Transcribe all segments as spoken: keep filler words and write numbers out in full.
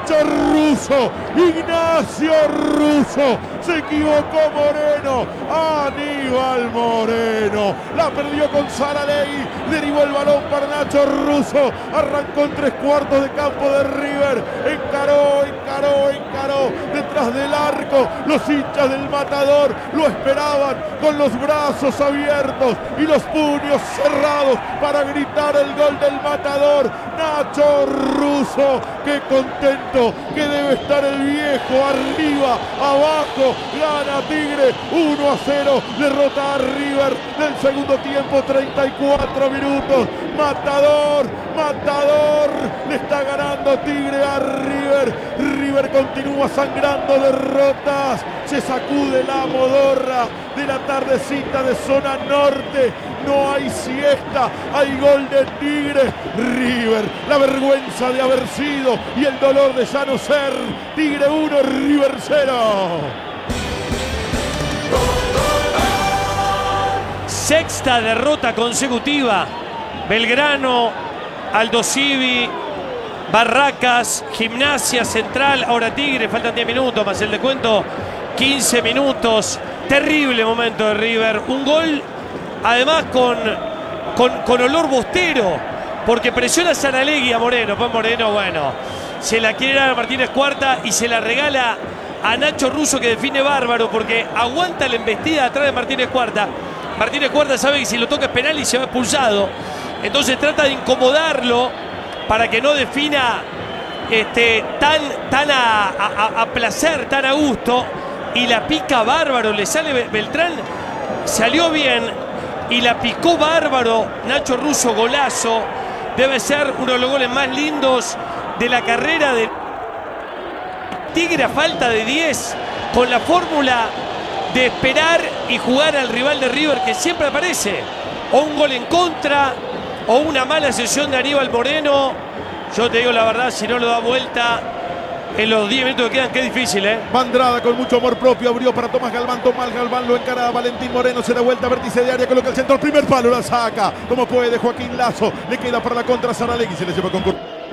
Nacho Russo, Ignacio Russo, se equivocó Moreno, Aníbal Moreno, la perdió con Saralegui, derivó el balón para Nacho Russo, arrancó en tres cuartos de campo de River, encaró, encaró, encaró, detrás del arco, los hinchas del Matador lo esperaban con los brazos abiertos y los puños cerrados para gritar el gol del Matador. Nacho Russo, qué contento que debe estar el viejo, arriba, abajo, gana Tigre, uno a cero, derrota a River del segundo tiempo, treinta y cuatro minutos, Matador, Matador, le está ganando Tigre a River, River continúa sangrando derrotas, se sacude la modorra de la tardecita de zona norte, no hay siesta, hay gol de Tigre, River, la vergüenza de haber sido y el dolor de ya no ser, Tigre uno, River cero. Sexta derrota consecutiva, Belgrano, Aldo Civi, Barracas, Gimnasia, Central, ahora Tigre, faltan diez minutos más el descuento, quince minutos, terrible momento de River, un gol además con, con, con olor bostero, porque presiona a Saralegui a Moreno, pues Moreno, bueno, se la quiere dar a Martínez Cuarta y se la regala a Nacho Russo, que define bárbaro, porque aguanta la embestida atrás de Martínez Cuarta. Martínez Cuarta sabe que si lo toca es penal y se va expulsado, entonces trata de incomodarlo para que no defina este, tan, tan a, a, a placer, tan a gusto, y la pica bárbaro, le sale Beltrán, salió bien y la picó bárbaro Nacho Russo, golazo, debe ser uno de los goles más lindos de la carrera de Tigre a falta de diez, con la fórmula de esperar y jugar al rival de River que siempre aparece, o un gol en contra o una mala sesión de Aníbal Moreno. Yo te digo la verdad, si no lo da vuelta en los diez minutos que quedan, qué difícil, ¿eh? Mandrada con mucho amor propio, abrió para Tomás Galván, Tomás Galván lo encara a Valentín Moreno, se da vuelta, vértice de área, coloca el centro, el primer palo, la saca, como puede Joaquín Lazo, le queda para la contra Saralegui, se le lleva con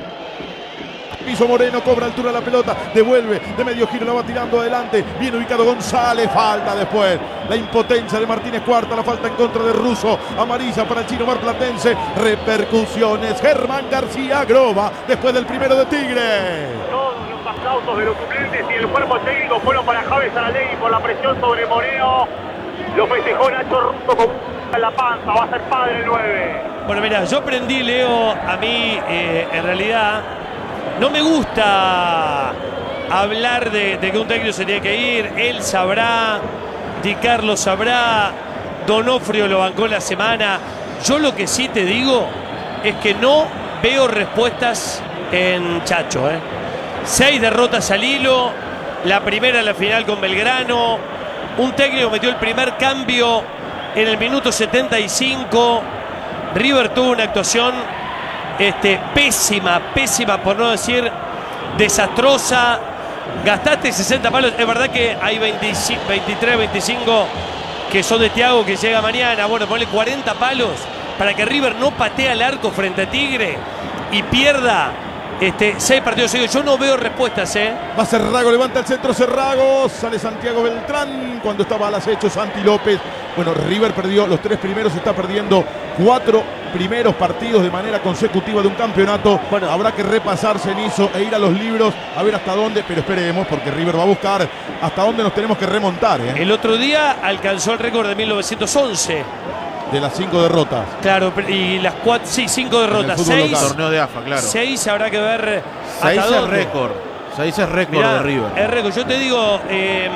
piso Moreno, cobra altura la pelota, devuelve, de medio giro la va tirando adelante, bien ubicado González, falta después, la impotencia de Martínez Cuarta, la falta en contra de Russo, amarilla para el chino marplatense, repercusiones, Germán García Groba, después del primero de Tigre. Todos los aplausos de los suplentes y el cuerpo técnico fueron para Javi Saralegui por la presión sobre Moreno, lo festejó Nacho Russo con en la panza, va a ser padre el nueve. Bueno, mira, yo aprendí, Leo, a mí eh, en realidad no me gusta hablar de, de que un técnico se tiene que ir. Él sabrá, Di Carlo sabrá, Donofrio lo bancó la semana. Yo lo que sí te digo es que no veo respuestas en Chacho, ¿eh? Seis derrotas al hilo, la primera en la final con Belgrano. Un técnico metió el primer cambio en el minuto setenta y cinco. River tuvo una actuación Este, pésima, pésima, por no decir desastrosa. Gastaste sesenta palos. Es verdad que hay veinticinco, veintitrés, veinticinco que son de Thiago, que llega mañana. Bueno, ponle cuarenta palos para que River no patee al arco frente a Tigre y pierda este, seis partidos seguidos. Yo no veo respuestas, ¿eh? Va Cerrago, levanta el centro Cerrago, sale Santiago Beltrán cuando estaba al acecho Santi López. Bueno, River perdió los tres primeros, está perdiendo cuatro primeros partidos de manera consecutiva de un campeonato. Bueno, habrá que repasar Cenizo e ir a los libros a ver hasta dónde, pero esperemos porque River va a buscar hasta dónde nos tenemos que remontar, ¿eh? El otro día alcanzó el récord de mil novecientos once. De las cinco derrotas. Claro, y las cuatro, sí, cinco derrotas. Seis, local. Torneo de A F A, claro. Seis habrá que ver seis hasta es récord. Seis es récord Mirá, de River. Es récord. Yo te digo, eh,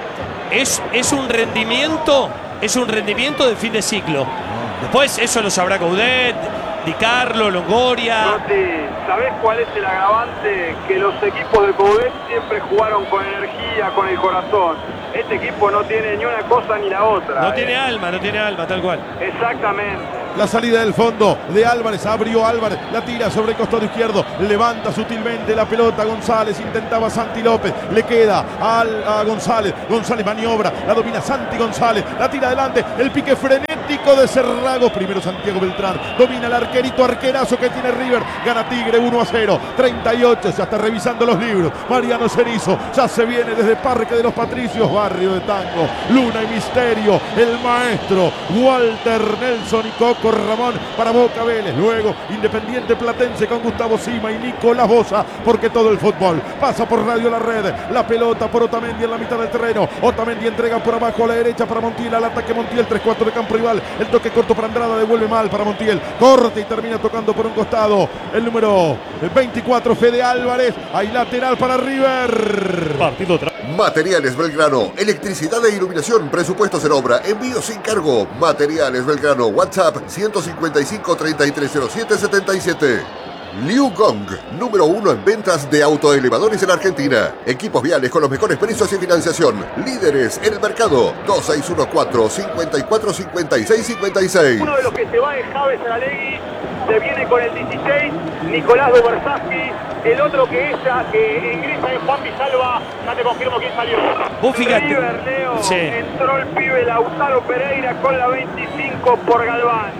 es, es un rendimiento, es un rendimiento de fin de ciclo. Después eso lo sabrá Coudet, Di Carlo, Longoria. Noti, ¿sabés cuál es el agravante? Que los equipos de Coudet siempre jugaron con energía, con el corazón. Este equipo no tiene ni una cosa ni la otra. No eh. tiene alma, no tiene alma, tal cual. Exactamente. La salida del fondo de Álvarez, abrió Álvarez, la tira sobre el costado izquierdo, levanta sutilmente la pelota González, intentaba Santi López, le queda al, a González, González maniobra, la domina Santi González, la tira adelante, el pique frenético de Cerrago, primero Santiago Beltrán, domina el arquerito, arquerazo que tiene River, gana Tigre uno a cero, treinta y ocho, ya está revisando los libros, Mariano Cerizo, ya se viene desde Parque de los Patricios, barrio de Tango, Luna y Misterio, el maestro Walter Nelson y Coco Ramón para Boca Vélez, luego Independiente Platense con Gustavo Sima y Nicolás Bosa, porque todo el fútbol pasa por Radio La Red, la pelota por Otamendi en la mitad del terreno, Otamendi entrega por abajo a la derecha para Montiel, al ataque Montiel, tres cuartos de campo rival, el toque corto para Andrada, devuelve mal para Montiel, corta y termina tocando por un costado, el número veinticuatro, Fede Álvarez, hay lateral para River. Partido tra Materiales Belgrano, electricidad e iluminación, presupuestos en obra, envío sin cargo. Materiales Belgrano, WhatsApp ciento cincuenta y cinco, treinta y tres cero siete, setenta y siete. Liu Gong, número uno en ventas de autoelevadores en Argentina. Equipos viales con los mejores precios y financiación. Líderes en el mercado. dos seis uno cuatro, cinco cuatro, cinco seis, cinco seis. Uno de los que se va es Javes Saralegui, se viene con el dieciséis, Nicolás Dubersaski. El otro que ella, que ingresa es Juan Villalba. Ya te confirmo quién salió. Vos fíjate. River, Leo, Sí. entró el pibe Lautaro Pereira con la veinticinco por Galván.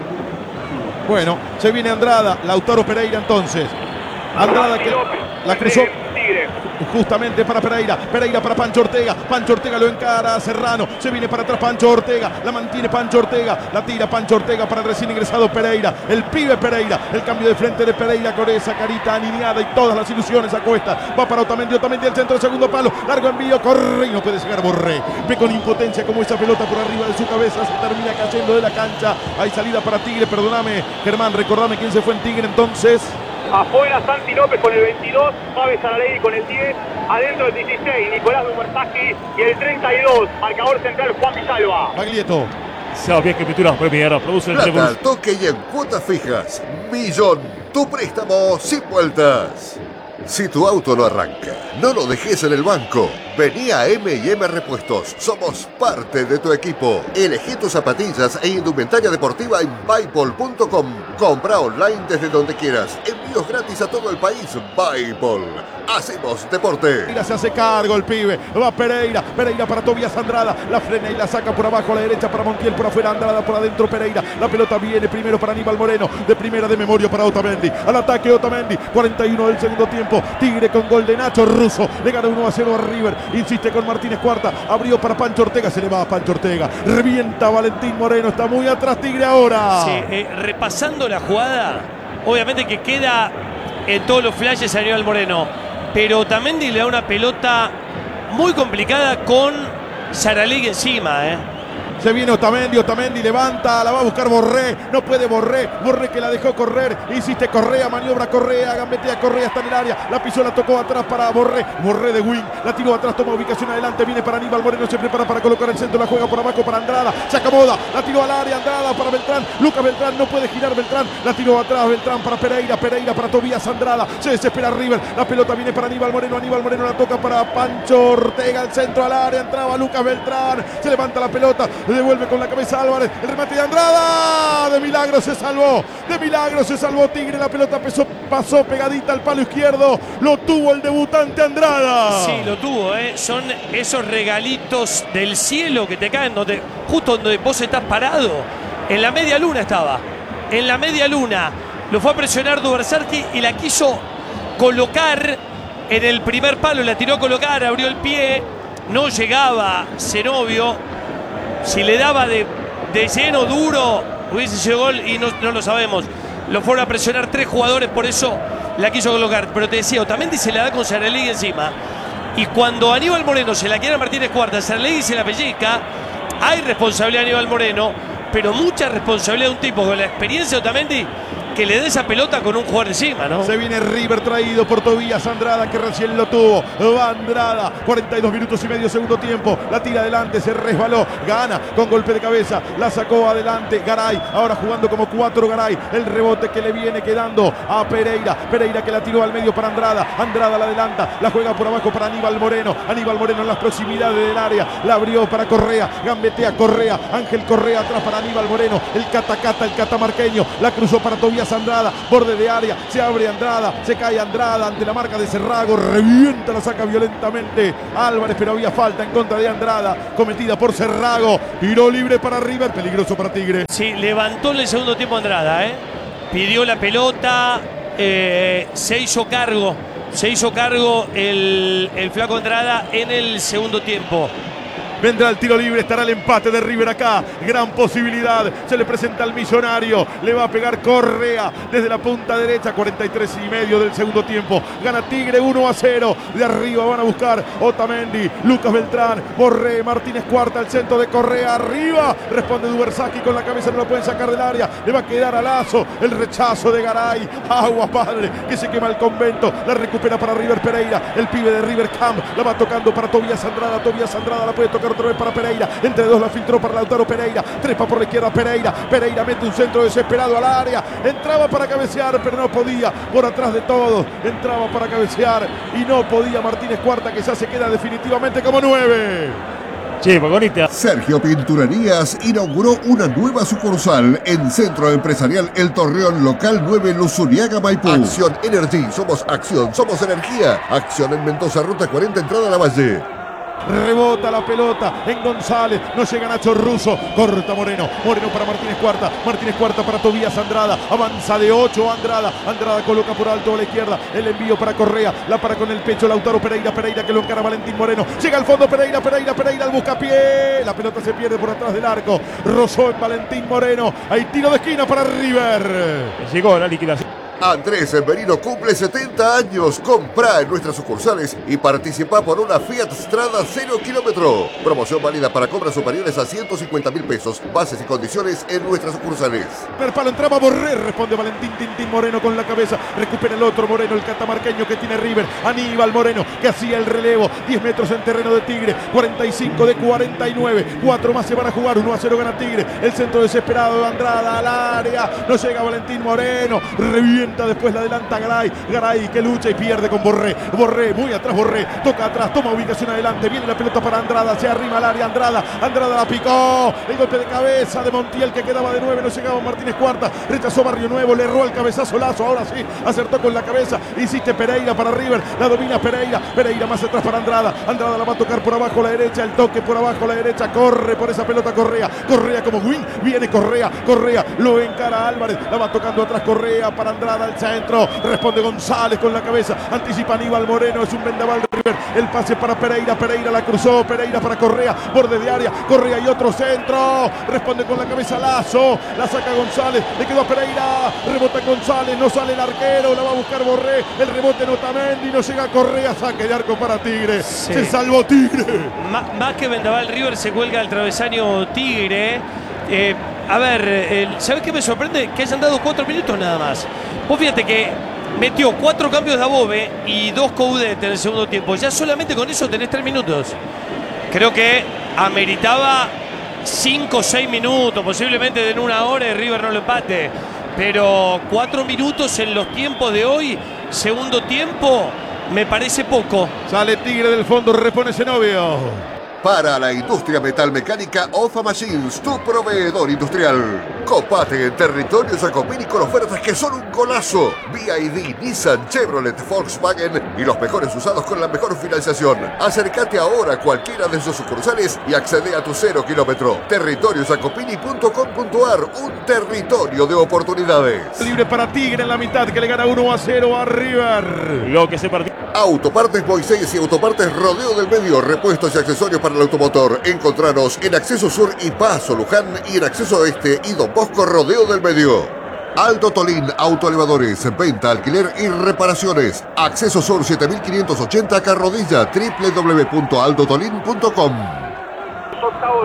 Bueno, se viene Andrada, Lautaro Pereira entonces. Andrada que la cruzó Tigre. justamente para Pereira, Pereira para Pancho Ortega, Pancho Ortega lo encara a Serrano, se viene para atrás Pancho Ortega, la mantiene Pancho Ortega, la tira Pancho Ortega para el recién ingresado Pereira, el pibe Pereira, el cambio de frente de Pereira con esa carita alineada y todas las ilusiones a cuesta, va para Otamendi, Otamendi al centro, segundo palo, largo envío, corre y no puede llegar Borré, ve con impotencia como esa pelota por arriba de su cabeza se termina cayendo de la cancha, hay salida para Tigre, perdóname Germán, recordame quién se fue en Tigre entonces. Afuera Santi López con el veintidós, Javes Saralegui con el diez, adentro el dieciséis, Nicolás Dubersaski y el treinta y dos, marcador central Juan Villalba. Baglietto. Sabía que Pinturas Premier produce el Plata al toque y en cuotas fijas. Millón, tu préstamo sin vueltas. Si tu auto no arranca, no lo dejes en el banco. Vení a eme y eme Repuestos. Somos parte de tu equipo. Elegí tus zapatillas e indumentaria deportiva en Buypol punto com. Compra online desde donde quieras. Envíos gratis a todo el país. Buypol. Hacemos deporte. Pereira se hace cargo el pibe, va Pereira, Pereira para Tobias Andrada, la frena y la saca por abajo a la derecha para Montiel, por afuera Andrada, por adentro Pereira, la pelota viene primero para Aníbal Moreno, de primera de memoria para Otamendi, al ataque Otamendi, cuarenta y uno del segundo tiempo, Tigre con gol de Nacho Russo, le gana uno a cero a River, insiste con Martínez Cuarta, abrió para Pancho Ortega, se le va a Pancho Ortega, revienta Valentín Moreno, está muy atrás Tigre ahora. Sí, eh, repasando la jugada, obviamente que queda en todos los flashes a Aníbal Moreno. Pero Otamendi le da una pelota muy complicada con Saralegui encima, ¿eh? Se viene Otamendi, Otamendi levanta, la va a buscar Borré, no puede Borré, Borré que la dejó correr, insiste Correa, maniobra Correa, gambetea Correa, está en el área, la pisó, la tocó atrás para Borré, Borré de wing, la tiró atrás, toma ubicación adelante, viene para Aníbal Moreno, se prepara para colocar el centro, la juega por abajo para Andrada, se acomoda, la tiró al área, Andrada para Beltrán, Lucas Beltrán, no puede girar Beltrán, la tiró atrás Beltrán para Pereira, Pereira para Tobías Andrada, se desespera River, la pelota viene para Aníbal Moreno, Aníbal Moreno la toca para Pancho Ortega, el centro al área, entraba Lucas Beltrán, se levanta la pelota, devuelve con la cabeza Álvarez, el remate de Andrada, de milagro se salvó, de milagro se salvó Tigre, la pelota pesó, pasó pegadita al palo izquierdo, lo tuvo el debutante Andrada. Sí, lo tuvo, ¿eh? Son esos regalitos del cielo que te caen donde, justo donde vos estás parado, en la media luna estaba, en la media luna, lo fue a presionar Dubersaski y la quiso colocar en el primer palo, la tiró a colocar, abrió el pie, no llegaba Zenobio. Si le daba de, de lleno duro, hubiese sido gol y no, no lo sabemos. Lo fueron a presionar tres jugadores, por eso la quiso colocar. Pero te decía, Otamendi se la da con Saralegui encima. Y cuando Aníbal Moreno se la quiere a Martínez Cuarta, Saralegui se la pellizca. Hay responsabilidad de Aníbal Moreno, pero mucha responsabilidad de un tipo con la experiencia de Otamendi que le dé esa pelota con un jugador encima, ¿no? Se viene River traído por Tobías Andrada, que recién lo tuvo. Va Andrada, cuarenta y dos minutos y medio, segundo tiempo. La tira adelante, se resbaló, gana con golpe de cabeza, la sacó adelante Garay, ahora jugando como cuatro Garay. El rebote que le viene quedando a Pereira. Pereira que la tiró al medio para Andrada. Andrada la adelanta, la juega por abajo para Aníbal Moreno. Aníbal Moreno en las proximidades del área. La abrió para Correa, gambetea Correa. Ángel Correa atrás para Aníbal Moreno. El catacata, el catamarqueño. La cruzó para Tobías Andrada, borde de área. Se abre Andrada, se cae Andrada ante la marca de Cerrago. Revienta, la saca violentamente Álvarez, pero había falta en contra de Andrada, cometida por Cerrago. Tiro libre para River, peligroso para Tigre. Sí, levantó en el segundo tiempo Andrada, ¿eh? Pidió la pelota, eh, se hizo cargo, se hizo cargo el, el flaco Andrada en el segundo tiempo. Vendrá el tiro libre, estará el empate de River acá. Gran posibilidad, se le presenta al Millonario. Le va a pegar Correa desde la punta derecha, cuarenta y tres y medio del segundo tiempo. Gana Tigre uno a cero. De arriba van a buscar Otamendi, Lucas Beltrán, Borré, Martínez Cuarta, el centro de Correa. Arriba, responde Dubersaki con la cabeza, no lo pueden sacar del área. Le va a quedar a Lazo, el rechazo de Garay. Agua padre, que se quema el convento. La recupera para River Pereira, el pibe de River Camp. La va tocando para Tobías Andrada. Tobías Andrada la puede tocar otra vez para Pereira, entre dos la filtró para Lautaro Pereira, trepa por la izquierda Pereira, Pereira mete un centro desesperado al área, entraba para cabecear pero no podía, por atrás de todos, entraba para cabecear y no podía Martínez Cuarta, que ya se queda definitivamente como nueve. Sí, bonita. Sergio Pinturerías inauguró una nueva sucursal en Centro Empresarial El Torreón, local nueve, Luzuriaga, Maipú. Acción Energy, somos acción, somos energía. Acción en Mendoza, ruta cuarenta, entrada a la Valle. Rebota la pelota en González, no llega Nacho Russo, corta Moreno, Moreno para Martínez Cuarta, Martínez Cuarta para Tobías Andrada, avanza de ocho Andrada, Andrada coloca por alto a la izquierda, el envío para Correa, la para con el pecho Lautaro Pereira, Pereira que lo encara Valentín Moreno, llega al fondo Pereira, Pereira, Pereira al buscapié, la pelota se pierde por atrás del arco, rozó en Valentín Moreno, hay tiro de esquina para River. Llegó la liquidación. Andrés Merino cumple setenta años. Comprá en nuestras sucursales y participa por una Fiat Strada cero kilómetro. Promoción válida para compras superiores a ciento cincuenta mil pesos. Bases y condiciones en nuestras sucursales. Per palo entraba Borré, responde Valentín Tintín Moreno con la cabeza. Recupera el otro Moreno, el catamarqueño que tiene River. Aníbal Moreno que hacía el relevo. diez metros en terreno de Tigre. cuarenta y cinco de cuarenta y nueve. cuatro más se van a jugar. uno a cero gana Tigre. El centro desesperado de Andrada al área. No llega Valentín Moreno. Revienta. Después la adelanta Garay, Garay que lucha y pierde con Borré, Borré, muy atrás Borré, toca atrás, toma ubicación adelante, viene la pelota para Andrada, se arrima al área Andrada, Andrada la picó, el golpe de cabeza de Montiel que quedaba de nueve, no llegaba Martínez Cuarta, rechazó Barrio Nuevo, le erró el cabezazo Lazo, ahora sí, acertó con la cabeza, insiste Pereira para River, la domina Pereira, Pereira más atrás para Andrada, Andrada la va a tocar por abajo a la derecha, el toque por abajo a la derecha, corre por esa pelota Correa, Correa como win, viene Correa, Correa, lo encara Álvarez, la va tocando atrás Correa para Andrada al centro, responde González con la cabeza, anticipa Aníbal Moreno, es un vendaval de River, el pase para Pereira, Pereira la cruzó, Pereira para Correa, borde de área, Correa y otro centro, responde con la cabeza Lazo, la saca González, le quedó a Pereira, rebota González, no sale el arquero, la va a buscar Borré, el rebote en Otamendi, no llega Correa, saque de arco para Tigre, sí. Se salvó Tigre. M- más que vendaval River se cuelga al travesaño Tigre. Eh, a ver, eh, ¿sabes qué me sorprende? Que hayan dado cuatro minutos nada más. Vos fíjate que metió cuatro cambios de Above y dos Coudet en el segundo tiempo. Ya solamente con eso tenés tres minutos. Creo que ameritaba cinco o seis minutos, posiblemente en una hora y River no lo empate. Pero cuatro minutos en los tiempos de hoy, segundo tiempo, me parece poco. Sale Tigre del fondo, repone Zenobio. Para la industria metalmecánica, Ofa Machines, tu proveedor industrial. Copate en territorio Jacopini con ofertas que son un golazo. B Y D, Nissan, Chevrolet, Volkswagen y los mejores usados con la mejor financiación. Acércate ahora a cualquiera de sus sucursales y accede a tu cero kilómetro. territorio jacopini punto com punto ar, un territorio de oportunidades. Libre para Tigre en la mitad que le gana uno a cero a River. Lo que se partió. Autopartes Moisés y Autopartes Rodeo del Medio, repuestos y accesorios para el automotor. Encontranos en Acceso Sur y Paso Luján y en Acceso Este y Don Bosco Rodeo del Medio. Aldo Tolín Autoelevadores, venta, alquiler y reparaciones. Acceso Sur siete mil quinientos ochenta Carrodilla, doble u doble u doble u punto aldo tolín punto com. Octavo de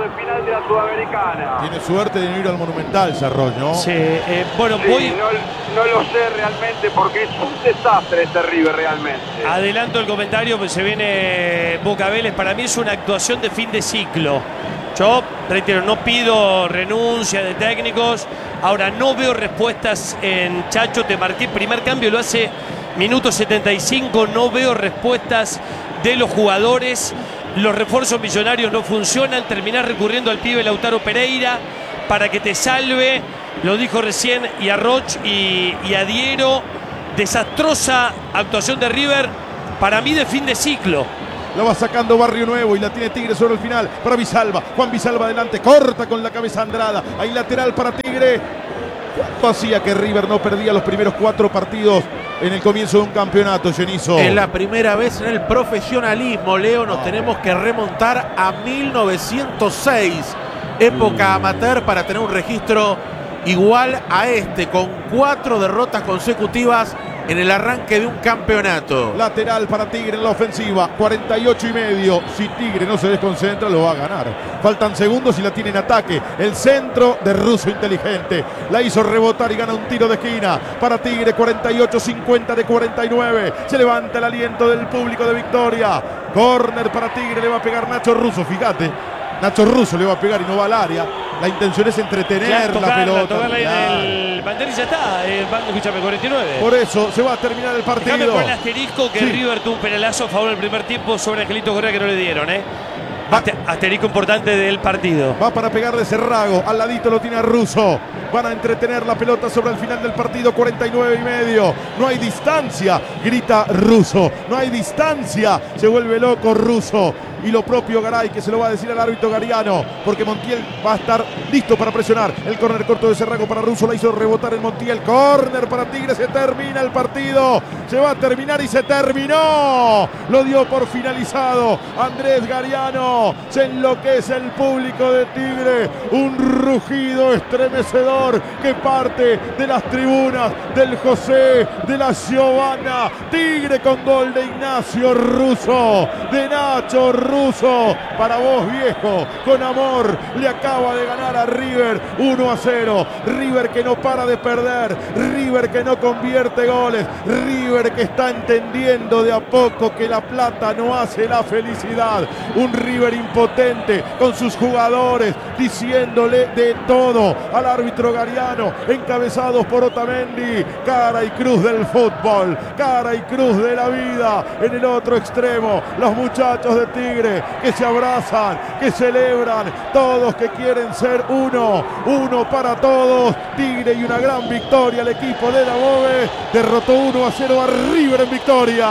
de final de la Sudamericana. Tiene suerte de no ir al Monumental, Sarroch, ¿no? Sí, eh, bueno, Sí, voy. no, no lo sé realmente porque es un desastre este River realmente. Adelanto el comentario, pues se viene Boca Vélez. Para mí es una actuación de fin de ciclo. Yo, reitero, no pido renuncia de técnicos. Ahora, no veo respuestas en Chacho. Te marqué primer cambio, lo hace minuto setenta y cinco. No veo respuestas de los jugadores. Los refuerzos millonarios no funcionan. Terminás recurriendo al pibe Lautaro Pereira para que te salve. Lo dijo recién y a Roch y, y a Diero. Desastrosa actuación de River. Para mí de fin de ciclo. La va sacando Barrio Nuevo y la tiene Tigre sobre el final para Villalba. Juan Villalba adelante, corta con la cabeza Andrada. Ahí lateral para Tigre. ¿Cuánto hacía que River no perdía los primeros cuatro partidos en el comienzo de un campeonato, Genizo? Es la primera vez en el profesionalismo, Leo. Nos tenemos que remontar a mil novecientos seis, época amateur, para tener un registro igual a este, con cuatro derrotas consecutivas en el arranque de un campeonato. Lateral para Tigre en la ofensiva, cuarenta y ocho y medio. Si Tigre no se desconcentra, lo va a ganar. Faltan segundos y la tiene en ataque. El centro de Russo inteligente. La hizo rebotar y gana un tiro de esquina. Para Tigre, cuarenta y ocho cincuenta de cuarenta y nueve. Se levanta el aliento del público de Victoria. Córner para Tigre, le va a pegar Nacho Russo, fíjate. Nacho Russo le va a pegar y no va al área. La intención es entretener Ya, tocarla, la pelota. tocarla Ya. en el banderín y ya está. Eh, escúchame, cuarenta y nueve. Por eso se va a terminar el partido. Déjame poner el asterisco que Sí. River tuvo un penalazo a favor del primer tiempo sobre Angelito Correa que no le dieron, ¿eh? Aste- asterisco importante del partido. Va para pegarle Cerrago. Al ladito lo tiene a Russo. Van a entretener la pelota sobre el final del partido. cuarenta y nueve y medio. No hay distancia. Grita Russo. No hay distancia. Se vuelve loco Russo. Y lo propio Garay, que se lo va a decir al árbitro Gariano. Porque Montiel va a estar listo para presionar. El córner corto de Cerrago para Russo. La hizo rebotar en Montiel. Córner para Tigre. Se termina el partido. Se va a terminar y se terminó. Lo dio por finalizado Andrés Gariano. Se enloquece el público de Tigre. Un rugido estremecedor que parte de las tribunas del José, de la Giovanna. Tigre con gol de Ignacio Russo, de Nacho Russo. Para vos, viejo, con amor, le acaba de ganar a River uno a cero. River que no para de perder. River que no convierte goles. River que está entendiendo de a poco que la plata no hace la felicidad. Un River impotente con sus jugadores diciéndole de todo al árbitro Gariano, encabezados por Otamendi. Cara y cruz del fútbol, cara y cruz de la vida. En el otro extremo, los muchachos de Tigre que se abrazan, que celebran, todos que quieren ser uno, uno para todos. Tigre y una gran victoria. El equipo de la Bove derrotó uno a cero a River en Victoria.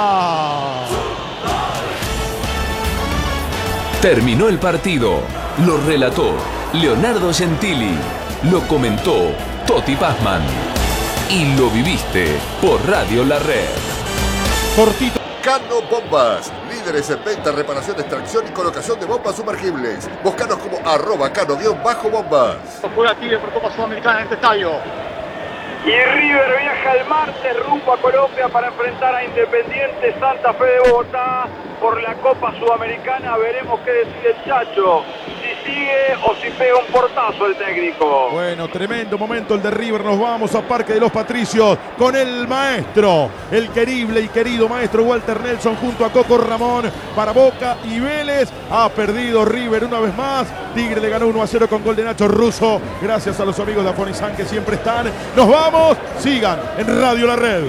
Terminó el partido. Lo relató Leonardo Gentili. Lo comentó Toti Pazman. Y lo viviste por Radio La Red. Cortito. Cano Bombas, líderes en venta, reparación, extracción y colocación de bombas sumergibles. Búscanos como arroba cano-bombas. Juega Tigre por Copa Sudamericana en este estadio. Y River viaja el martes rumbo a Colombia para enfrentar a Independiente Santa Fe de Bogotá por la Copa Sudamericana. Veremos qué decide el Chacho, si sigue o si pega un portazo el técnico. Bueno, tremendo momento el de River. Nos vamos a Parque de los Patricios con el maestro, el querible y querido maestro Walter Nelson junto a Coco Ramón para Boca y Vélez. Ha perdido River una vez más. Tigre le ganó uno a cero con gol de Nacho Russo. Gracias a los amigos de Afonizán que siempre están. Nos vamos. Sigan en Radio La Red.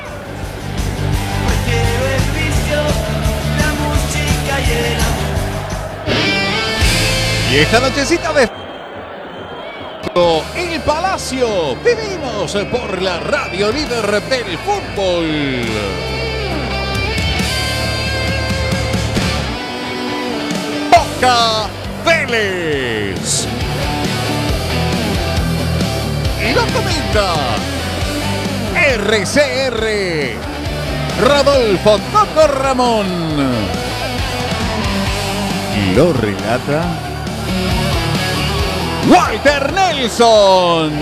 Y esta nochecita de El Palacio vivimos por la radio líder del fútbol. Boca Vélez. Lo comenta R C R Rodolfo Coco Ramón. Lo relata Walter Nelson.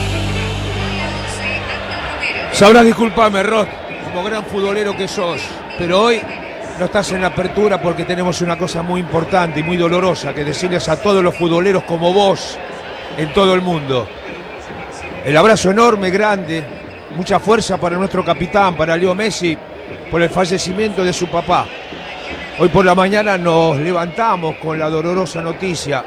Sabrás disculparme, Rod, como gran futbolero que sos. pero hoy no estás en la apertura porque tenemos una cosa muy importante y muy dolorosa que decirles a todos los futboleros como vos en todo el mundo. El abrazo enorme, grande, mucha fuerza para nuestro capitán, para Leo Messi, por el fallecimiento de su papá. Hoy por la mañana nos levantamos con la dolorosa noticia.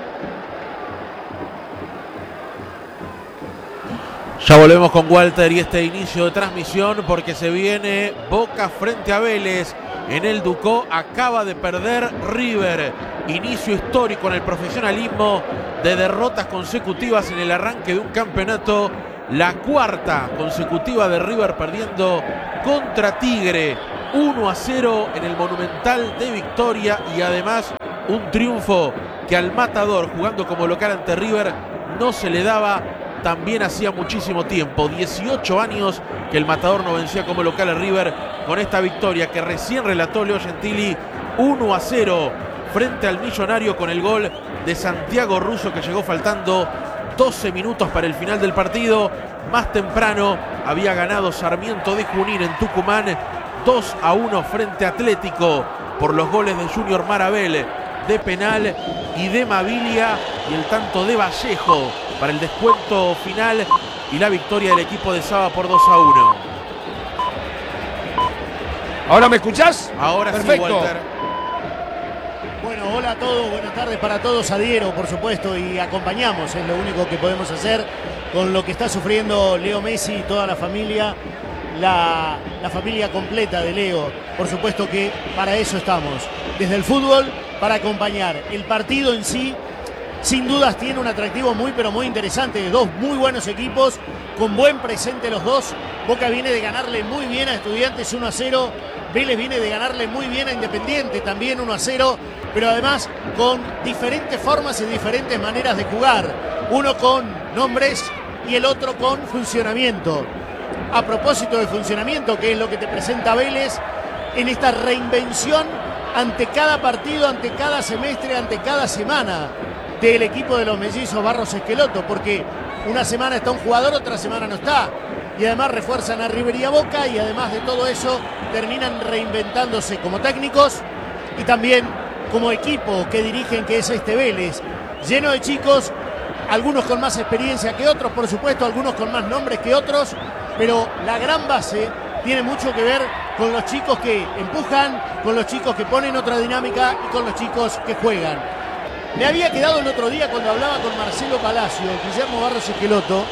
Ya volvemos con Walter y este inicio de transmisión porque se viene Boca frente a Vélez. En el Ducó acaba de perder River. Inicio histórico en el profesionalismo de derrotas consecutivas en el arranque de un campeonato. La cuarta consecutiva de River perdiendo contra Tigre. uno a cero en el Monumental de Victoria y además un triunfo que al Matador jugando como local ante River no se le daba también hacía muchísimo tiempo. dieciocho años que el Matador no vencía como local a River con esta victoria que recién relató Leo Gentili. uno a cero frente al Millonario con el gol de Santiago Russo que llegó faltando doce minutos para el final del partido. Más temprano había ganado Sarmiento de Junín en Tucumán dos a uno frente a Atlético por los goles de Junior Marabel de penal y de Mavilia y el tanto de Vallejo para el descuento final y la victoria del equipo de Saba por dos a uno. ¿Ahora me escuchás? Ahora perfecto. Sí, Walter. Bueno, hola a todos, buenas tardes para todos, adhiero por supuesto y acompañamos, es lo único que podemos hacer con lo que está sufriendo Leo Messi y toda la familia, la, la familia completa de Leo, por supuesto que para eso estamos, desde el fútbol para acompañar. El partido en sí, sin dudas tiene un atractivo muy pero muy interesante, de dos muy buenos equipos, con buen presente los dos. Boca viene de ganarle muy bien a Estudiantes uno a cero, Vélez viene de ganarle muy bien a Independiente también uno a cero, pero además con diferentes formas y diferentes maneras de jugar, uno con nombres y el otro con funcionamiento. A propósito de funcionamiento, que es lo que te presenta Vélez en esta reinvención ante cada partido, ante cada semestre, ante cada semana del equipo de los mellizos Barros Esqueloto, porque una semana está un jugador, otra semana no está, y además refuerzan a River y a Boca, y además de todo eso terminan reinventándose como técnicos y también como equipo que dirigen, que es este Vélez, lleno de chicos, algunos con más experiencia que otros, por supuesto, algunos con más nombres que otros, pero la gran base tiene mucho que ver con los chicos que empujan, con los chicos que ponen otra dinámica y con los chicos que juegan. Me había quedado el otro día cuando hablaba con Marcelo Palacio, Guillermo Barros Esqueloto,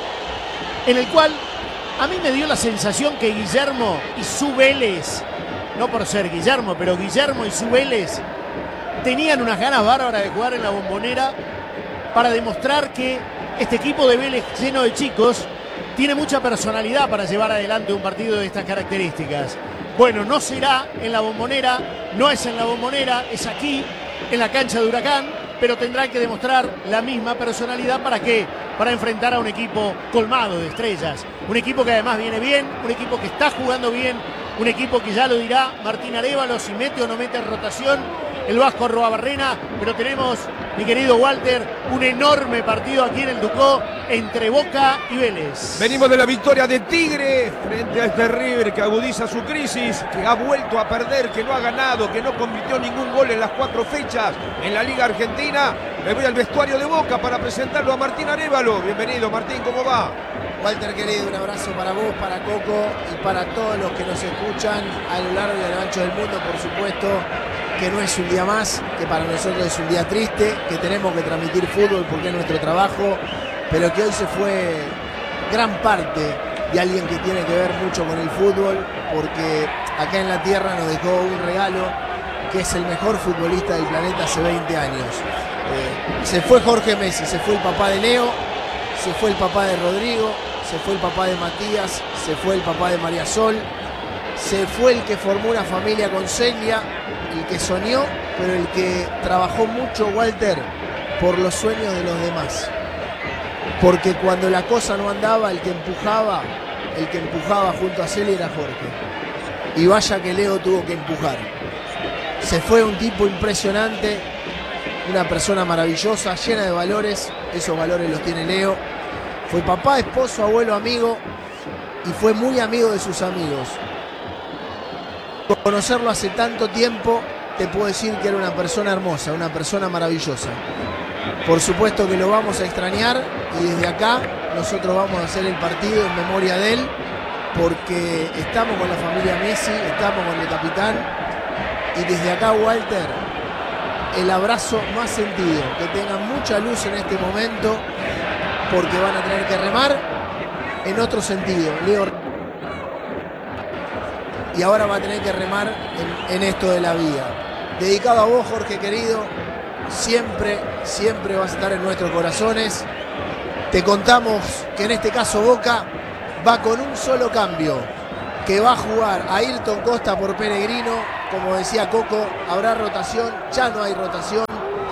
en el cual a mí me dio la sensación que Guillermo y su Vélez, no por ser Guillermo, pero Guillermo y su Vélez tenían unas ganas bárbaras de jugar en la Bombonera para demostrar que este equipo de Vélez lleno de chicos tiene mucha personalidad para llevar adelante un partido de estas características. Bueno, no será en la Bombonera, no es en la Bombonera, es aquí, en la cancha de Huracán, pero tendrán que demostrar la misma personalidad para qué, para enfrentar a un equipo colmado de estrellas, un equipo que además viene bien, un equipo que está jugando bien, un equipo que ya lo dirá Martín Arévalo si mete o no mete rotación el Vasco Arruabarrena, pero tenemos, mi querido Walter, un enorme partido aquí en el Ducó entre Boca y Vélez. Venimos de la victoria de Tigre frente a este River que agudiza su crisis, que ha vuelto a perder, que no ha ganado, que no convirtió ningún gol en las cuatro fechas en la Liga Argentina. Me voy al vestuario de Boca para presentarlo a Martín Arévalo. Bienvenido, Martín, ¿cómo va? Walter, querido, un abrazo para vos, para Coco y para todos los que nos escuchan a lo largo y a lo ancho del mundo, por supuesto, que no es un día más, que para nosotros es un día triste, que tenemos que transmitir fútbol porque es nuestro trabajo, pero que hoy se fue gran parte de alguien que tiene que ver mucho con el fútbol, porque acá en la tierra nos dejó un regalo, que es el mejor futbolista del planeta hace veinte años. Eh, se fue Jorge Messi, se fue el papá de Leo, se fue el papá de Rodrigo, se fue el papá de Matías, se fue el papá de María Sol, se fue el que formó una familia con Celia, el que soñó, pero el que trabajó mucho, Walter, por los sueños de los demás. Porque cuando la cosa no andaba, el que empujaba, el que empujaba junto a Celia era Jorge. Y vaya que Leo tuvo que empujar. Se fue un tipo impresionante, una persona maravillosa, llena de valores, esos valores los tiene Leo. Fue papá, esposo, abuelo, amigo y fue muy amigo de sus amigos. conocerlo hace tanto tiempo, te puedo decir que era una persona hermosa, una persona maravillosa. Por supuesto que lo vamos a extrañar y desde acá nosotros vamos a hacer el partido en memoria de él, porque estamos con la familia Messi, estamos con el capitán, y desde acá, Walter, el abrazo más sentido, que tengan mucha luz en este momento, porque van a tener que remar en otro sentido. Leo, y ahora va a tener que remar en, en esto de la vida. Dedicado a vos, Jorge querido, siempre, siempre vas a estar en nuestros corazones. Te contamos que en este caso Boca va con un solo cambio, que va a jugar a Ayrton Costa por Pellegrino. Como decía Coco, habrá rotación, ya no hay rotación.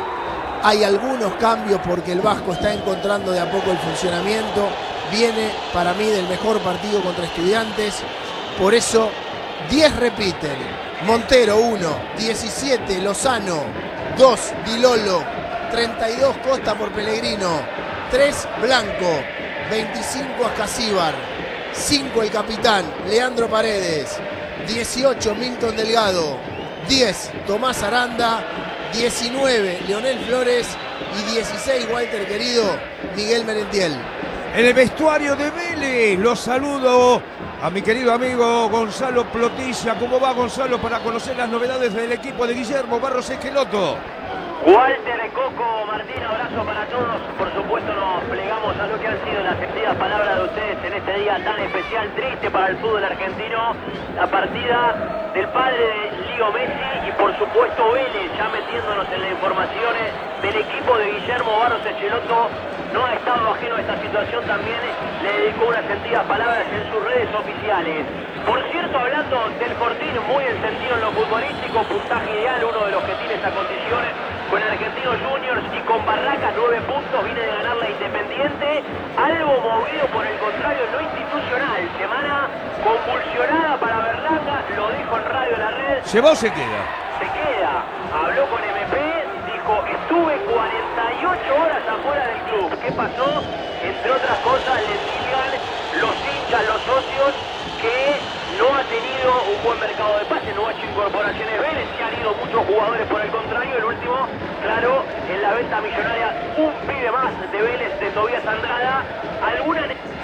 Hay algunos cambios porque el Vasco está encontrando de a poco el funcionamiento. Viene para mí del mejor partido contra Estudiantes. Por eso, diez repiten. Montero uno, diecisiete Lozano, dos Di Lolo, treinta y dos Costa por Pellegrino, tres Blanco, veinticinco Ascasíbar, cinco el capitán Leandro Paredes, dieciocho Milton Delgado, diez Tomás Aranda, diecinueve Leonel Flores y dieciséis, Walter querido, Miguel Merentiel. En el vestuario de Vélez, los saludo a mi querido amigo Gonzalo Plotilla. ¿Cómo va, Gonzalo, para conocer las novedades del equipo de Guillermo Barros Esqueloto? Walter, Coco, Martín, abrazo para todos. Por supuesto nos plegamos a lo que han sido las sentidas palabras de ustedes en este día tan especial, triste para el fútbol argentino. La partida del padre de Leo Messi y por supuesto Vélez, ya metiéndonos en las informaciones del equipo de Guillermo Barros Esqueloto. No ha estado ajeno a esta situación, también le dedicó unas sentidas palabras en sus redes oficiales. Por cierto, hablando del Fortín, muy encendido en lo futbolístico, puntaje ideal, uno de los que tiene esta condición con Argentinos Juniors y con Barracas, nueve puntos, viene de ganar la Independiente, algo movido por el contrario en lo institucional, semana convulsionada para Berlanga, lo dijo en Radio La Red. ¿Se va o se queda? Se queda, habló con M P, dijo, estuve cuarenta y ocho horas afuera del club. ¿Qué pasó? Entre otras cosas, le digan los hinchas, los socios, que no ha tenido un buen mercado de pases, no ha hecho incorporaciones Vélez, se han ido muchos jugadores por el contrario. El último, claro, en la venta millonaria, un pibe más de Vélez, de Tobías Andrada. Alguna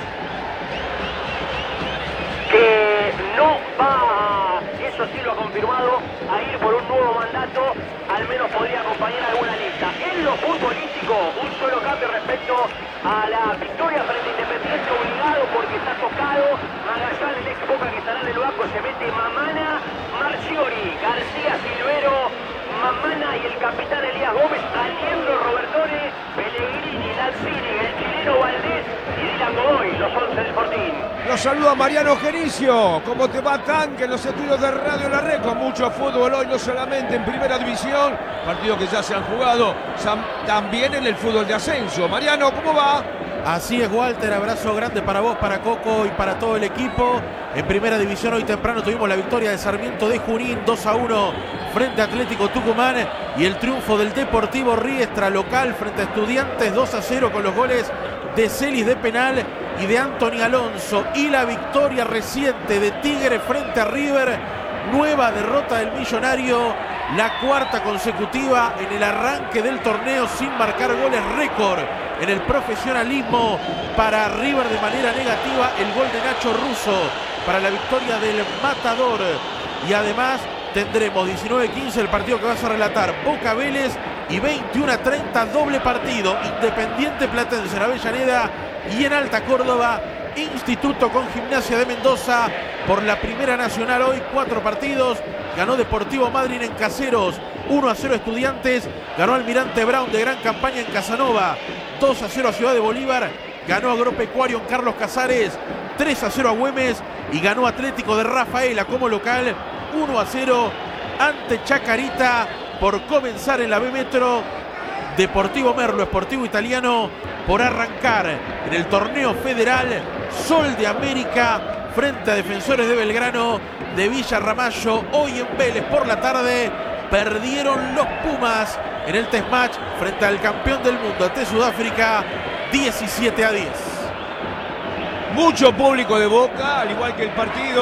que no va, eso sí lo ha confirmado, a ir por un nuevo mandato, al menos podría acompañar alguna lista. En lo futbolístico, un solo cambio respecto a la victoria frente a Independiente, obligado porque está tocado. Magallán, el ex Boca, que estará en el banco, se mete Mamana, Marchiori, García Silvero, Mamana y el capitán Elías Gómez, Aliendro Robertone, Pellegrini, Lanzini, el chileno Valdés y Dylan Godoy, los once del Fortín. Los saluda Mariano Gericio. ¿Cómo te va, Tanque? En los estudios de Radio La Red, con mucho fútbol hoy, no solamente en Primera División, partidos que ya se han jugado, también en el fútbol de ascenso. Mariano, ¿cómo va? Así es, Walter, abrazo grande para vos, para Coco y para todo el equipo. En Primera División hoy temprano tuvimos la victoria de Sarmiento de Junín, dos a uno frente a Atlético Tucumán, y el triunfo del Deportivo Riestra local frente a Estudiantes, dos a cero, con los goles de Celis de penal y de Anthony Alonso, y la victoria reciente de Tigre frente a River. Nueva derrota del Millonario, la cuarta consecutiva en el arranque del torneo sin marcar goles, récord en el profesionalismo para River de manera negativa. El gol de Nacho Russo para la victoria del Matador, y además tendremos diecinueve quince el partido que vas a relatar, Boca Vélez, y veintiuno a treinta doble partido, Independiente Platense en Avellaneda, y en Alta Córdoba Instituto con Gimnasia de Mendoza por la Primera Nacional. Hoy cuatro partidos. Ganó Deportivo Madryn en Caseros, uno a cero Estudiantes. Ganó Almirante Brown de gran campaña en Casanova, dos a cero a Ciudad de Bolívar. Ganó Agropecuario en Carlos Casares, tres a cero a Güemes. Y ganó Atlético de Rafaela como local, uno a cero ante Chacarita. Por comenzar en la B Metro, Deportivo Merlo, Sportivo Italiano, por arrancar en el torneo federal. Sol de América frente a Defensores de Belgrano de Villa Ramallo. Hoy en Vélez por la tarde perdieron los Pumas en el test match frente al campeón del mundo ante Sudáfrica, diecisiete a diez. Mucho público de Boca, al igual que el partido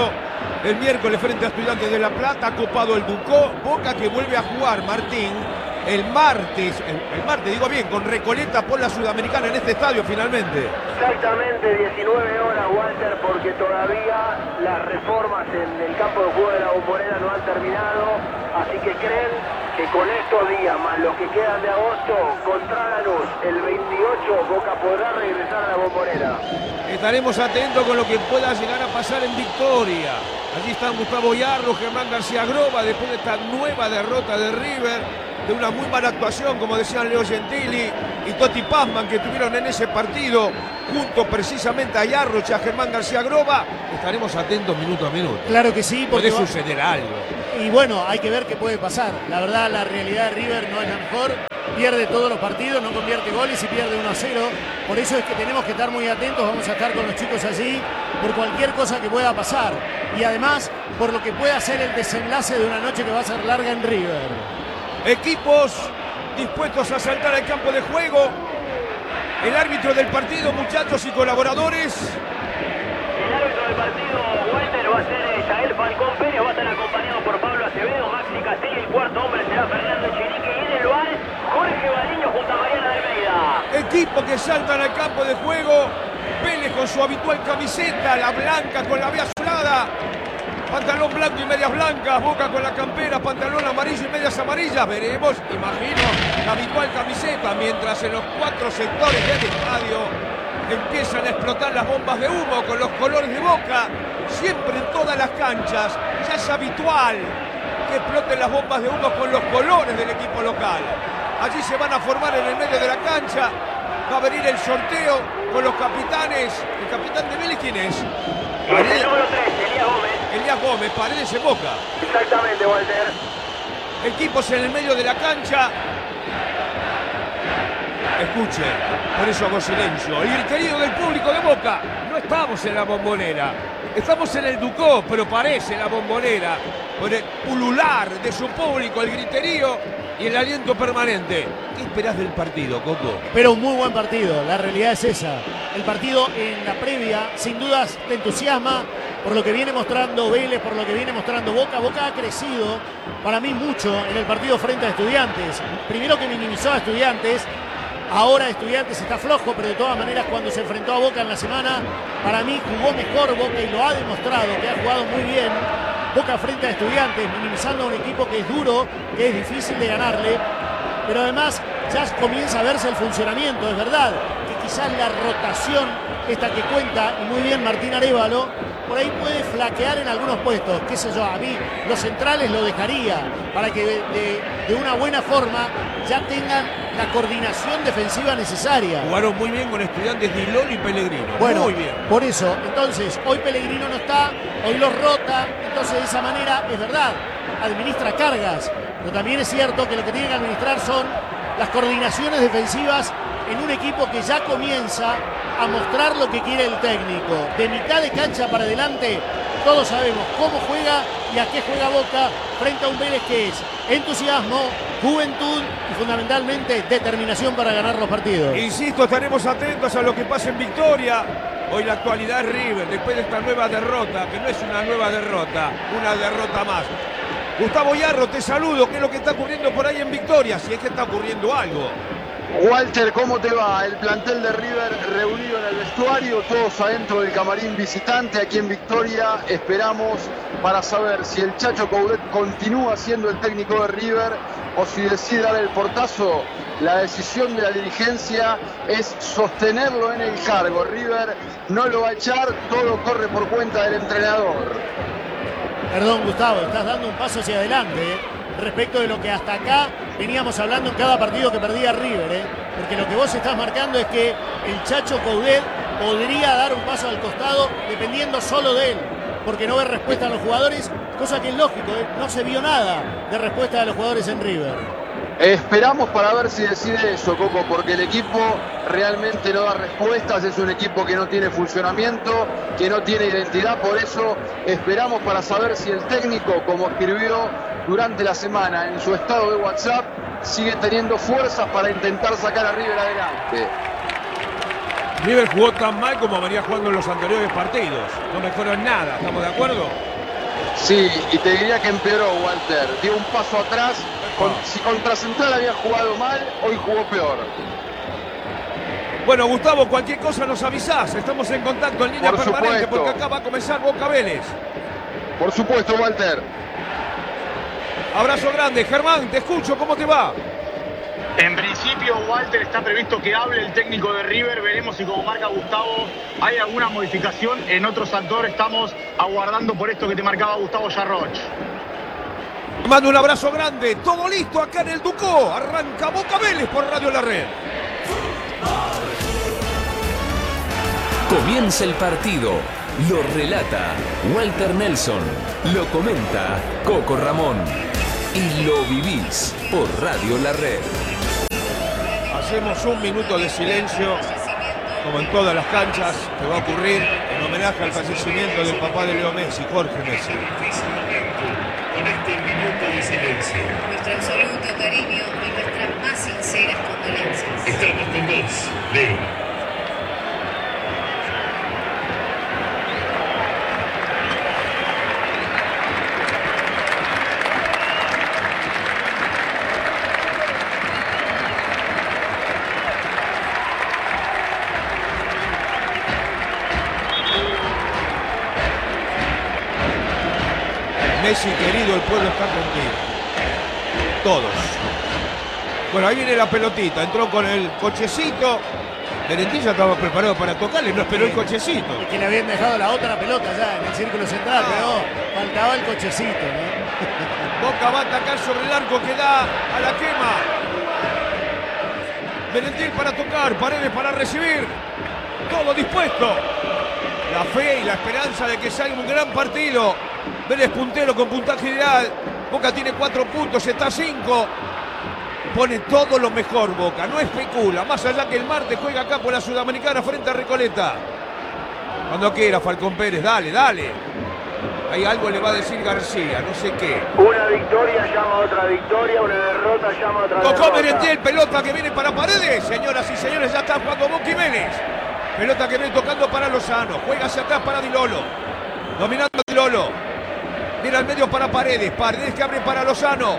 el miércoles frente a Estudiantes de La Plata, ha copado el Ducó. Boca que vuelve a jugar, Martín, el martes, el, el martes digo bien, con Recoleta por la Sudamericana en este estadio finalmente. Exactamente diecinueve horas, Walter, porque todavía las reformas en el campo de juego de la Bombonera no han terminado, así que creen que con estos días más los que quedan de agosto contra Lanús el veintiocho, Boca podrá regresar a la Bombonera. Estaremos atentos con lo que pueda llegar a pasar en Victoria. Allí están Gustavo Yarro, Germán García Groba, después de esta nueva derrota de River, de una muy mala actuación, como decían Leo Gentili y Totti Pazman, que tuvieron en ese partido, junto precisamente a Yarro y a Germán García Groba. Estaremos atentos minuto a minuto. Claro que sí, puede va... suceder algo. Y bueno, hay que ver qué puede pasar. La verdad, la realidad de River no es la mejor. Pierde todos los partidos, no convierte goles y pierde uno a cero. Por eso es que tenemos que estar muy atentos. Vamos a estar con los chicos allí por cualquier cosa que pueda pasar. Y además, por lo que pueda ser el desenlace de una noche que va a ser larga en River. Equipos dispuestos a saltar al campo de juego. El árbitro del partido, muchachos y colaboradores. El árbitro del partido, Walter, va a ser Yael Falcón Pérez, va a estar acompañado por Pablo Acevedo, Maxi Castelli, el cuarto hombre será Fernando Chirique y en el bar Jorge Baliño junto a Mariana de Almeida. Equipo que saltan al campo de juego. Vélez con su habitual camiseta, la blanca con la B azulada. Pantalón blanco y medias blancas, Boca con la campera, pantalón amarillo y medias amarillas. Veremos, imagino, la habitual camiseta, mientras en los cuatro sectores del estadio empiezan a explotar las bombas de humo con los colores de Boca. Siempre en todas las canchas ya es habitual que exploten las bombas de humo con los colores del equipo local. Allí se van a formar en el medio de la cancha. Va a venir el sorteo con los capitanes. ¿El capitán de Vélez quién es? El número tres, Elías Gómez. Elías Gómez, Paredes en Boca. Exactamente, Walter. Equipos en el medio de la cancha. Escuche, por eso hago silencio. El griterío del público de Boca. No estamos en la Bombonera. Estamos en el Ducó, pero parece la Bombonera. Por el pulular de su público, el griterío y el aliento permanente. ¿Qué esperás del partido, Coco? Pero un muy buen partido, la realidad es esa. El partido en la previa, sin dudas, te entusiasma por lo que viene mostrando Vélez, por lo que viene mostrando Boca. Boca ha crecido, para mí, mucho en el partido frente a Estudiantes. Primero que minimizó a Estudiantes. Ahora Estudiantes está flojo, pero de todas maneras cuando se enfrentó a Boca en la semana, para mí jugó mejor Boca y lo ha demostrado, que ha jugado muy bien Boca frente a Estudiantes, minimizando a un equipo que es duro, que es difícil de ganarle, pero además ya comienza a verse el funcionamiento. Es verdad que quizás la rotación, esta que cuenta, y muy bien Martín Arévalo, por ahí puede flaquear en algunos puestos, qué sé yo, a mí los centrales lo dejaría, para que de, de, de una buena forma ya tengan la coordinación defensiva necesaria. Jugaron muy bien con Estudiantes Dilón y Pellegrino. Bueno, muy bien. Por eso, entonces, hoy Pellegrino no está, hoy los rota, entonces de esa manera, es verdad, administra cargas, pero también es cierto que lo que tiene que administrar son las coordinaciones defensivas en un equipo que ya comienza a mostrar lo que quiere el técnico. De mitad de cancha para adelante, todos sabemos cómo juega y a qué juega Boca frente a un Vélez que es entusiasmo, juventud y fundamentalmente determinación para ganar los partidos. Insisto, estaremos atentos a lo que pasa en Victoria. Hoy la actualidad es River, después de esta nueva derrota, que no es una nueva derrota, una derrota más. Gustavo Yarro, te saludo. ¿Qué es lo que está ocurriendo por ahí en Victoria? Si es que está ocurriendo algo. Walter, ¿cómo te va? El plantel de River reunido en el vestuario, todos adentro del camarín visitante aquí en Victoria. Esperamos para saber si el Chacho Coudet continúa siendo el técnico de River o si decide dar el portazo. La decisión de la dirigencia es sostenerlo en el cargo. River no lo va a echar, todo corre por cuenta del entrenador. Perdón, Gustavo, estás dando un paso hacia adelante, ¿eh? Respecto de lo que hasta acá veníamos hablando en cada partido que perdía River, ¿eh? Porque lo que vos estás marcando es que el Chacho Coudet podría dar un paso al costado dependiendo solo de él, porque no ve respuesta a los jugadores, cosa que es lógico, ¿eh? No se vio nada de respuesta de los jugadores en River. Esperamos para ver si decide eso, Coco, porque el equipo realmente no da respuestas, es un equipo que no tiene funcionamiento, que no tiene identidad, por eso esperamos para saber si el técnico, como escribió durante la semana en su estado de WhatsApp, sigue teniendo fuerzas para intentar sacar a River adelante. River jugó tan mal como venía jugando en los anteriores partidos, no mejoró en nada, ¿estamos de acuerdo? Sí, y te diría que empeoró, Walter. Dio un paso atrás. Con, si contra Central había jugado mal, hoy jugó peor. Bueno, Gustavo, cualquier cosa nos avisás. Estamos en contacto en línea Por permanente supuesto. porque acá va a comenzar Boca Vélez. Por supuesto, Walter. Abrazo grande. Germán, te escucho. ¿Cómo te va? En principio, Walter, está previsto que hable el técnico de River. Veremos si, como marca Gustavo, hay alguna modificación. En otro sector estamos aguardando por esto que te marcaba Gustavo Yarroch. Te mando un abrazo grande. Todo listo acá en el Ducó. Arranca Boca Vélez por Radio La Red. Comienza el partido. Lo relata Walter Nelson. Lo comenta Coco Ramón. Y lo vivís por Radio La Red. Hacemos un minuto de silencio, como en todas las canchas, que va a ocurrir en homenaje al fallecimiento del papá de Leo Messi, Jorge Messi. Con este minuto de silencio, nuestro absoluto cariño y nuestras más sinceras condolencias. Estamos con vos, Leo. Messi, querido, el pueblo está contigo. Todos. Bueno, ahí viene la pelotita. Entró con el cochecito. Merentiel ya estaba preparado para tocarle, no esperó el cochecito. Es que le habían dejado la otra pelota ya en el círculo central, pero faltaba el cochecito, ¿no? Boca va a atacar sobre el arco que da a la quema. Merentiel para tocar, Paredes para recibir. Todo dispuesto. La fe y la esperanza de que salga un gran partido. Vélez puntero con puntaje ideal. Boca tiene cuatro puntos, está a cinco. Pone todo lo mejor Boca, no especula. Más allá que el martes juega acá por la Sudamericana frente a Recoleta. Cuando quiera, Falcón Pérez, dale, dale. Ahí algo le va a decir García, no sé qué. Una victoria llama a otra victoria, una derrota llama a otra derrota. Tocó Merentiel, pelota que viene para Paredes. Señoras y señores, ya están jugando Boca y Vélez. Pelota que viene tocando para Lozano. Juega hacia atrás para Di Lolo. Dominando Di Lolo. Viene al medio para Paredes. Paredes que abre para Lozano.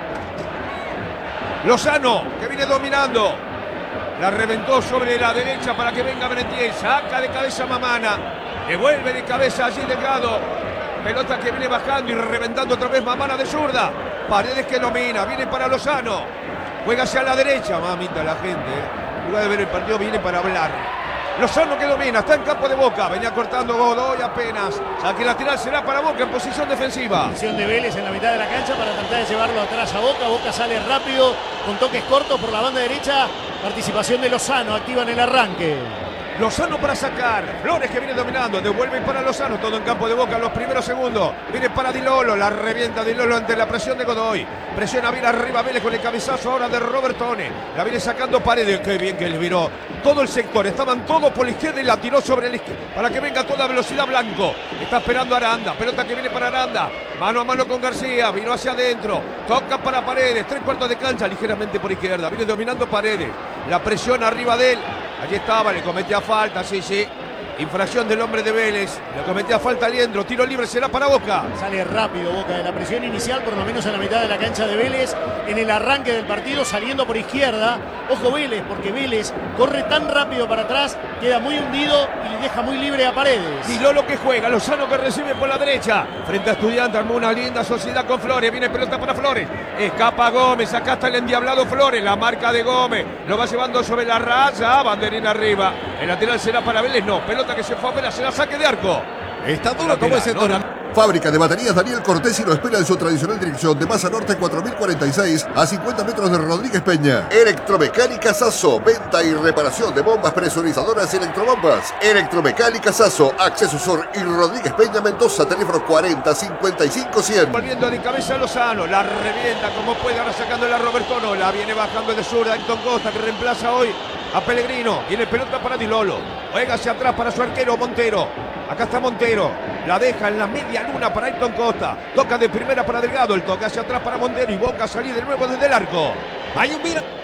Lozano que viene dominando. La reventó sobre la derecha para que venga Merentiel. Saca de cabeza Mamana. Devuelve de cabeza allí Delgado. Pelota que viene bajando y reventando otra vez Mamana de zurda. Paredes que domina. Viene para Lozano. Juega hacia la derecha. Mamita la gente. En lugar de ver el partido viene para hablar. Lozano que domina, está en campo de Boca, venía cortando Godoy apenas. Saque lateral será para Boca en posición defensiva. Posición de Vélez en la mitad de la cancha para tratar de llevarlo atrás a Boca. Boca sale rápido, con toques cortos por la banda derecha. Participación de Lozano, activa en el arranque. Lozano para sacar, Flores que viene dominando, devuelve para Lozano, todo en campo de Boca en los primeros segundos. Viene para Di Lolo, la revienta Di Lolo ante la presión de Godoy. Presiona bien arriba Vélez con el cabezazo ahora de Robertone. La viene sacando Paredes, qué bien que le viró todo el sector. Estaban todos por la izquierda y la tiró sobre la izquierda para que venga a toda velocidad Blanco. Está esperando Aranda, pelota que viene para Aranda. Mano a mano con García, vino hacia adentro. Toca para Paredes, tres cuartos de cancha, ligeramente por izquierda. Viene dominando Paredes. La presión arriba de él. Allí estaba, le cometía falta, sí, sí. Infracción del hombre de Vélez. Le cometía falta a Liendro. Tiro libre será para Boca. Sale rápido Boca de la presión inicial, por lo menos en la mitad de la cancha de Vélez. En el arranque del partido, saliendo por izquierda. Ojo Vélez, porque Vélez corre tan rápido para atrás, queda muy hundido y deja muy libre a Paredes. Y Lolo que juega, Lozano que recibe por la derecha. Frente a Estudiantes, armó una linda sociedad con Flores. Viene pelota para Flores. Escapa Gómez, acá está el endiablado Flores. La marca de Gómez. Lo va llevando sobre la raya. Banderín arriba. El lateral será para Vélez, no. Pelota que se fue a ver, será saque de arco. Está duro como ese torneo. Fábrica de baterías Daniel Cortesi lo espera en su tradicional dirección de Masa Norte cuatro mil cuarenta y seis a cincuenta metros de Rodríguez Peña. Electromecánica Sasso, venta y reparación de bombas presurizadoras y electrobombas. Electromecánica Sasso, Acceso Sur y Rodríguez Peña Mendoza, teléfono cuarenta cincuenta y cinco cien. Volviendo de cabeza a Lozano, la revienta como puede, ahora sacándola a Robertono, la viene bajando de zurda Ayrton Costa que reemplaza hoy a Pellegrino. Viene pelota para Di Lolo, juega hacia atrás para su arquero Montero. Acá está Montero, la deja en la media luna para Ayrton Costa. Toca de primera para Delgado, el toque hacia atrás para Montero y Boca salir de nuevo desde el arco. Hay un mira.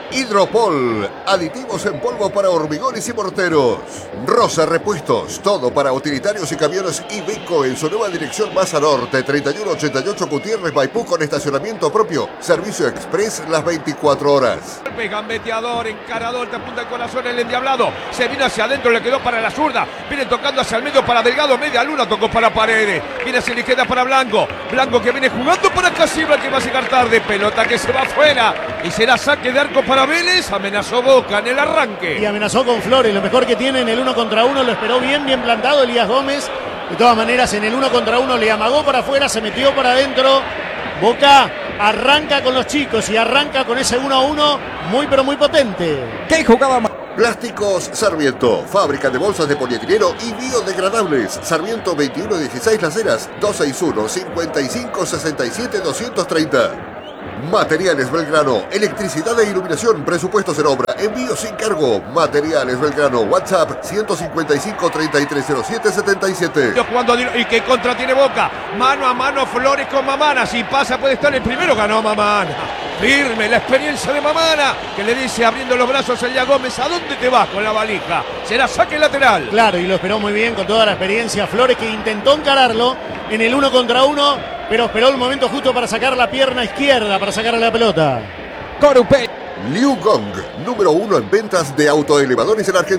Hidropol, aditivos en polvo para hormigones y morteros. Rosa Repuestos, todo para utilitarios y camiones Iveco en su nueva dirección Maza Norte, treinta y uno ochenta y ocho Gutiérrez, Maipú, con estacionamiento propio. Servicio express las veinticuatro horas. Gambeteador, encarador, te apunta el corazón, el endiablado. Se vino hacia adentro, le quedó para la zurda. Viene tocando hacia el medio para Delgado, media luna, tocó para Paredes. Viene hacia la izquierda para Blanco. Blanco que viene jugando para Casibra, que va a llegar tarde. Pelota que se va afuera. Y será saque de arco para Vélez. Amenazó Boca en el arranque. Y amenazó con Flores, lo mejor que tiene en el uno contra uno. Lo esperó bien, bien plantado Elías Gómez. De todas maneras, en el uno contra uno le amagó para afuera, se metió para adentro. Boca arranca con los chicos y arranca con ese uno a uno muy pero muy potente. ¿Qué jugaba más? Plásticos Sarmiento, fábrica de bolsas de polietileno y biodegradables. Sarmiento veintiuno dieciséis Las Heras, dos seis uno, cinco cinco, seis siete, dos tres cero. Materiales Belgrano, electricidad e iluminación, presupuestos en obra, envío sin cargo. Materiales Belgrano, WhatsApp ciento cincuenta y cinco, treinta y tres cero siete, setenta y siete. Jugando y que contra tiene Boca, mano a mano Flores con Mamana, si pasa puede estar el primero, ganó Mamana. Firme la experiencia de Mamana, que le dice abriendo los brazos a Elías Gómez, ¿a dónde te vas con la valija? Será saque lateral. Claro, y lo esperó muy bien con toda la experiencia Flores, que intentó encararlo en el uno contra uno, pero esperó el momento justo para sacar la pierna izquierda, para sacar la pelota. Corupé. Liu Gong, número uno en ventas de autoelevadores en Argentina.